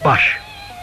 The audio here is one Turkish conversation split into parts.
Baş.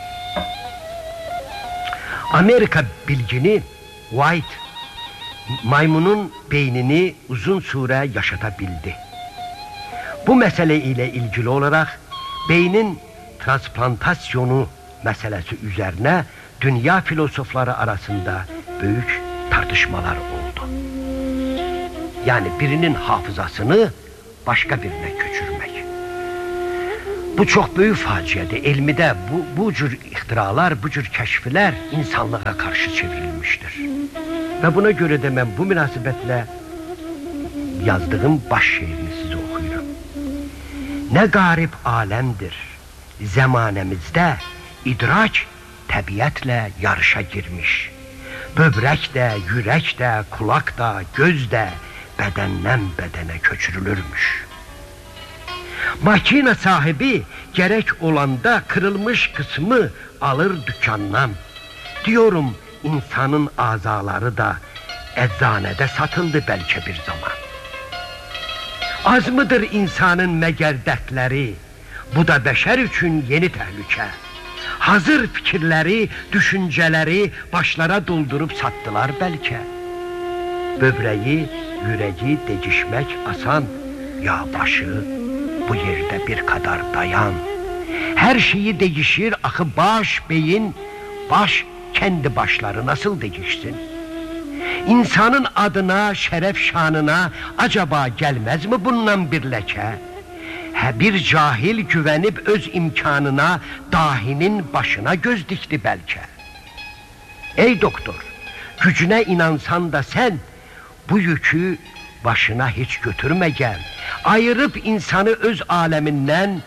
Amerika bilgini White maymunun beynini uzun süre yaşatabildi. Bu mesele ile ilgili olarak beynin transplantasyonu meselesi üzerine dünya filozofları arasında büyük tartışmalar oldu. Yani birinin hafızasını başka birine köçürmek. Bu çok büyük faciadır. Elmide bu cür ihtiralar, bu cür keşfler insanlığa karşı çevrilmiştir. Ve buna göre de ben bu münasebetle yazdığım baş şiirini size okuyurum. Ne garip alemdir zemanemizde, idrak tabiatle yarışa girmiş. Böbrek de, yürek de, kulak da, göz de bedenden bedene köçürülürmüş. Makine sahibi gerek olanda kırılmış kısmı alır dükkandan. Diyorum insanın azaları da eczanede satıldı belki bir zaman. Az mıdır insanın meğer dertleri? Bu da beşer için yeni tehlike. Hazır fikirleri, düşünceleri başlara doldurup sattılar belki. Böbreği, yüreği değişmek asan. Ya başı bu yerde bir kadar dayan. Her şeyi değişir akı baş, beyin, baş kendi başları nasıl değişsin? İnsanın adına, şeref şanına acaba gelmez mi bundan bir leke? Bir cahil güvenip öz imkanına dahinin başına göz dikti belki. Ey doktor, gücüne inansan da sen bu yükü başına hiç götürme gel. Ayırıp insanı öz aleminden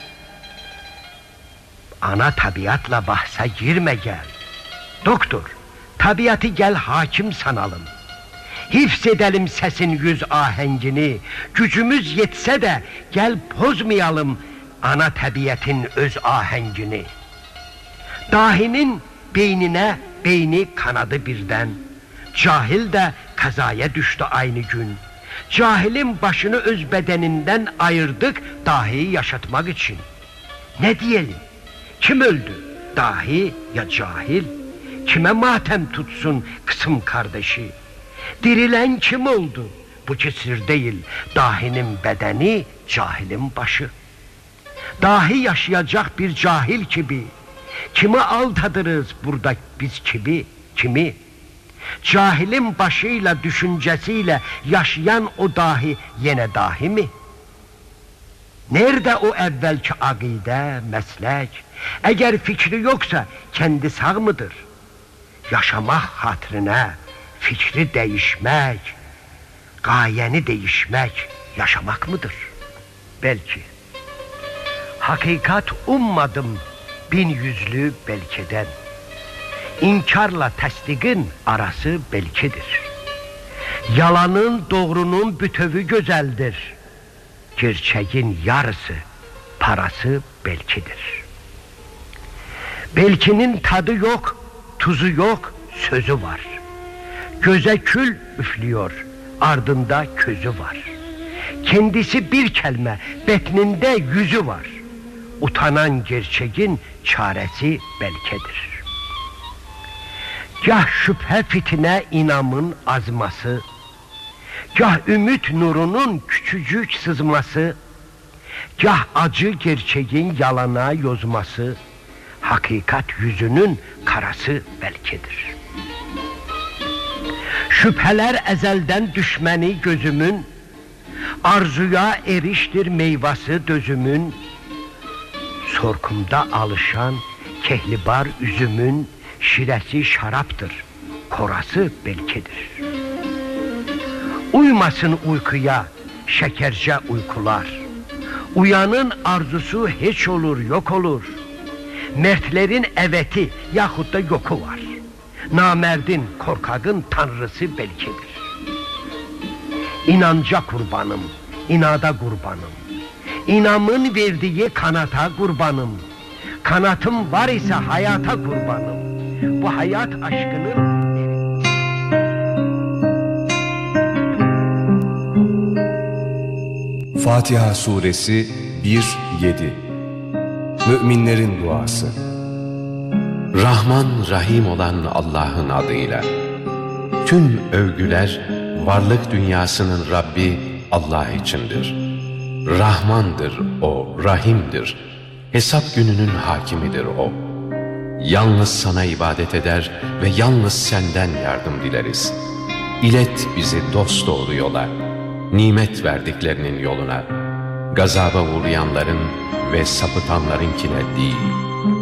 ana tabiatla bahse girme gel. Doktor, tabiatı gel hakim sanalım. Hifzedelim sesin yüz ahengini. Gücümüz yetse de gel bozmayalım ana tabiatın öz ahengini. Dahinin beynine beyni kanadı birden. Cahil de kazaya düştü aynı gün. Cahilin başını öz bedeninden ayırdık dahiyi yaşatmak için. Ne diyelim? Kim öldü? Dahi ya cahil? Kime matem tutsun kısım kardeşi? Dirilen kim oldu? Bu ki sır değil. Dahinin bedeni, cahilin başı. Dahi yaşayacak bir cahil gibi. Kimi aldadırız burada biz kimi? Cahilin başıyla, düşüncesiyle yaşayan o dahi yine dahi mi? Nerede o evvelki akide, meslek? Eğer fikri yoksa kendi sağ mıdır? Yaşamak hatırına fikri değişmek, gayeni değişmek yaşamak mıdır? Belki. Hakikat ummadım bin yüzlü belkeden. İnkarla tasdikin arası belkidir. Yalanın doğrunun bütövü güzeldir. Gerçeğin yarısı parası belkidir. Belkinin tadı yok, tuzu yok, sözü var. Göze kül üflüyor, ardında közü var. Kendisi bir kelime, betninde yüzü var. Utanan gerçeğin çaresi belkedir. Gah şüphe fitne inamın azması, gah ümit nurunun küçücük sızması, gah acı gerçeğin yalana yozması, hakikat yüzünün karası belkidir. Şüpheler ezelden düşmeni gözümün, arzuya eriştir meyvası dözümün, sorkumda alışan kehlibar üzümün, şiresi şaraptır, korası belkidir. Uymasın uykuya şekerce uykular, uyanın arzusu hiç olur yok olur. Mertlerin eveti yahut da yoku var. Namerdin korkakın tanrısı belkidir. İnanca kurbanım, inada kurbanım. İnamın verdiği kanata kurbanım. Kanatım var ise hayata kurbanım. Bu hayat aşkının... Fatiha Suresi 1-7 Müminlerin Duası. Rahman Rahim olan Allah'ın adıyla. Tüm övgüler varlık dünyasının Rabbi Allah içindir. Rahmandır O, Rahim'dir. Hesap gününün hakimidir O. Yalnız sana ibadet eder ve yalnız senden yardım dileriz. İlet bizi dosdoğru yola, nimet verdiklerinin yoluna, gazaba uğrayanların ve sapıtanlarınkine değil.